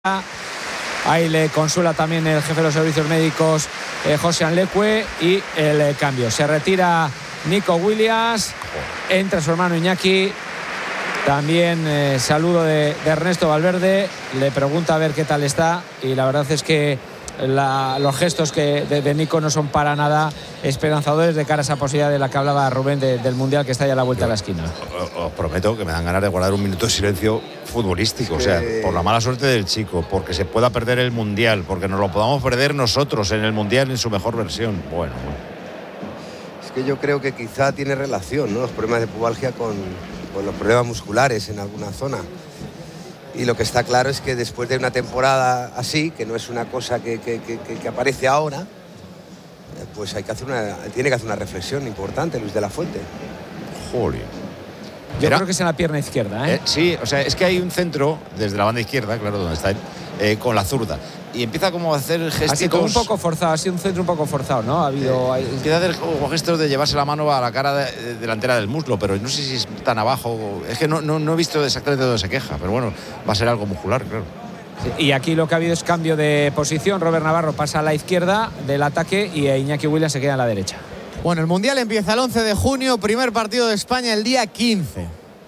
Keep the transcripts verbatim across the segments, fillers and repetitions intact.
Ahí le consuela también el jefe de los servicios médicos, eh, José Anlecue, y el eh, cambio. Se retira Nico Williams, entra su hermano Iñaki. También eh, saludo de, de Ernesto Valverde, le pregunta a ver qué tal está, y la verdad es que la, los gestos que de, de Nico no son para nada esperanzadores de cara a esa posibilidad de la que hablaba Rubén de, del Mundial, que está ya a la vuelta Yo, de la esquina. Os, os prometo que me dan ganas de guardar un minuto de silencio futbolístico, es que... o sea, por la mala suerte del chico, porque se pueda perder el Mundial, porque nos lo podamos perder nosotros en el Mundial en su mejor versión. Bueno, bueno. Es que yo creo que quizá tiene relación, ¿no?, los problemas de pubalgia con, con los problemas musculares en alguna zona. Y lo que está claro es que después de una temporada así, que no es una cosa que, que, que, que aparece ahora, pues hay que hacer una, tiene que hacer una reflexión importante Luis de la Fuente. Joder. Yo creo que es en la pierna izquierda, ¿eh? Eh, sí, o sea, es que hay un centro desde la banda izquierda, claro, donde está él, eh, con la zurda. Y empieza como a hacer gestos. Así como un poco forzado, ha sido un centro un poco forzado, ¿no? Ha habido. Eh, empieza a hacer como gestos de llevarse la mano a la cara de, de, delantera del muslo, pero no sé si es tan abajo. Es que no, no, no he visto exactamente dónde se queja, pero bueno, va a ser algo muscular, claro. Sí, y aquí lo que ha habido es cambio de posición. Robert Navarro pasa a la izquierda del ataque y Iñaki Williams se queda en la derecha. Bueno, el Mundial empieza el once de junio, primer partido de España el día quince.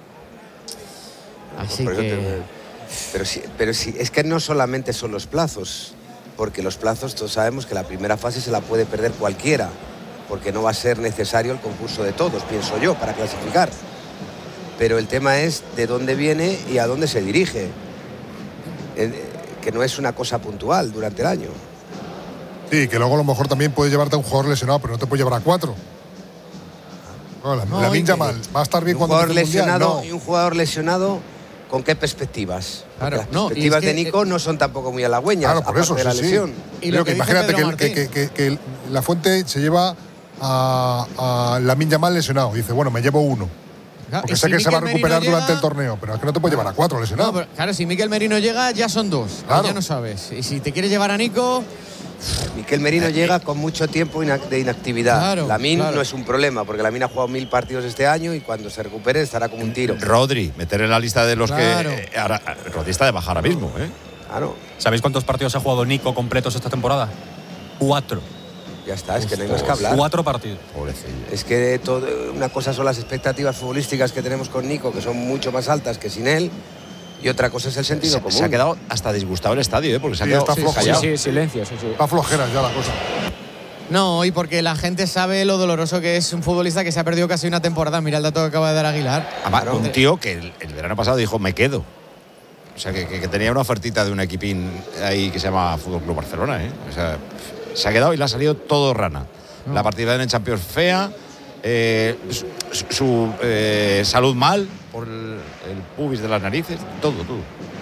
Así pues que... te... Pero sí, pero sí, es que no solamente son los plazos, porque los plazos todos sabemos que la primera fase se la puede perder cualquiera, porque no va a ser necesario el concurso de todos, pienso yo, para clasificar. Pero el tema es de dónde viene y a dónde se dirige, que no es una cosa puntual durante el año. Sí, que luego a lo mejor también puedes llevarte a un jugador lesionado, pero no te puedes llevar a cuatro. No, la, no, Lamine Yamal va a estar bien cuando jugador lesionado no. Y un jugador lesionado, ¿con qué perspectivas? Claro, las no, perspectivas es que, de Nico no son tampoco muy halagüeñas, claro, por eso, de la sí, lesión. Sí. Y lo que, que imagínate que, que, que, que, que la Fuente se lleva a, a Lamine Yamal lesionado. Dice, bueno, me llevo uno. Claro, porque sé que Mikel se va a recuperar Merino durante llega... el torneo, pero es que no te puedes llevar a cuatro lesionados. No, pero, claro, si Mikel Merino llega, ya son dos. Claro. Ya no sabes. Y si te quieres llevar a Nico... Mikel Merino llega con mucho tiempo de inactividad. Claro, Lamine claro. no es un problema, porque Lamine ha jugado mil partidos este año y cuando se recupere estará como un tiro. Rodri, meter en la lista de los claro. que... Eh, ahora, Rodri está de baja ahora mismo, ¿eh? Claro. ¿Sabéis cuántos partidos ha jugado Nico completos esta temporada? Cuatro. Ya está, es que no hay más que hablar. Cuatro partidos. Pobrecillo. Es que todo, una cosa son las expectativas futbolísticas que tenemos con Nico, que son mucho más altas que sin él. Y otra cosa es el sentido se, común. Se ha quedado hasta disgustado el estadio, ¿eh? Porque se ha sí, quedado está flojo, sí, sí, silencio, sí, sí. Está flojera ya la cosa. No, y porque la gente sabe lo doloroso que es un futbolista que se ha perdido casi una temporada. Mira el dato que acaba de dar Aguilar. Además, un tío que el, el verano pasado dijo, me quedo. O sea, que, que, que tenía una ofertita de un equipín ahí que se llama Fútbol Club Barcelona, ¿eh? O sea, se ha quedado y le ha salido todo rana. No. La partida en el Champions fea, eh, su, su eh, salud mal por el, el pubis de las narices, todo, todo.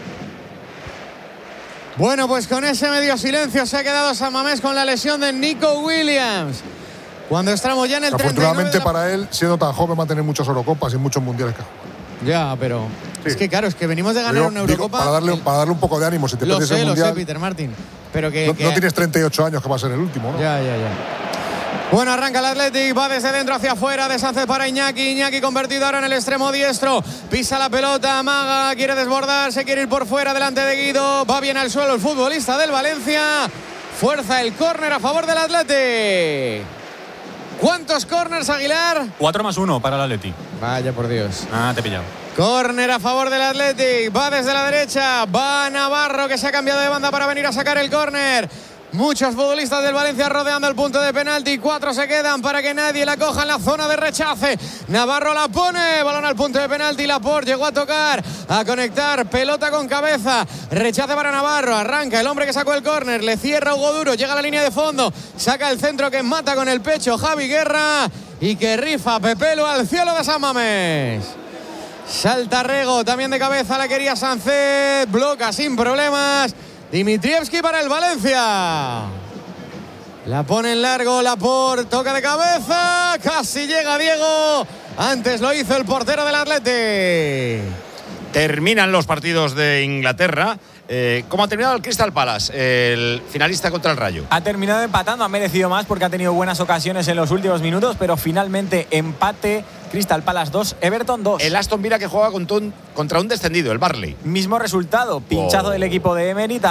Bueno, pues con ese medio silencio se ha quedado San Mamés con la lesión de Nico Williams. Cuando estamos ya en el afortunadamente la... para él, siendo tan joven, va a tener muchas Eurocopas y muchos mundiales. Ya, pero sí. Es que claro, es que venimos de ganar digo, una Eurocopa. Digo, para, darle, para darle un poco de ánimo, si te lo pierdes sé, el mundial. Lo sé, Peter Martin. Pero que no, que no tienes treinta y ocho años, que va a ser el último, ¿no? Ya, ya, ya. Bueno, arranca el Athletic, va desde dentro hacia afuera, de Sánchez para Iñaki, Iñaki convertido ahora en el extremo diestro, pisa la pelota, amaga, quiere desbordar, se quiere ir por fuera delante de Guido, va bien al suelo el futbolista del Valencia, fuerza el córner a favor del Athletic. ¿Cuántos córners, Aguilar? Cuatro más uno para el Athletic. Vaya por Dios. Ah, te he pillado. Córner a favor del Athletic, va desde la derecha, va Navarro que se ha cambiado de banda para venir a sacar el córner. Muchos futbolistas del Valencia rodeando el punto de penalti. Cuatro se quedan para que nadie la coja en la zona de rechace. Navarro la pone. Balón al punto de penalti. Laporte llegó a tocar, a conectar. Pelota con cabeza. Rechace para Navarro. Arranca el hombre que sacó el córner. Le cierra Hugo Duro. Llega a la línea de fondo. Saca el centro que mata con el pecho Javi Guerra. Y que rifa Pepelu al cielo de San Mamés. Salta Rego. También de cabeza la quería Sánchez. Bloca sin problemas. Dimitrievski para el Valencia. La pone en largo, Laporte, toca de cabeza. Casi llega Diego. Antes lo hizo el portero del Athletic. Terminan los partidos de Inglaterra. Eh, ¿Cómo ha terminado el Crystal Palace, el finalista contra el Rayo? Ha terminado empatando, ha merecido más porque ha tenido buenas ocasiones en los últimos minutos, pero finalmente empate. Crystal Palace dos, Everton dos. El Aston Villa que juega contra un, contra un descendido, el Burnley. Mismo resultado, pinchazo oh. del equipo de Emery.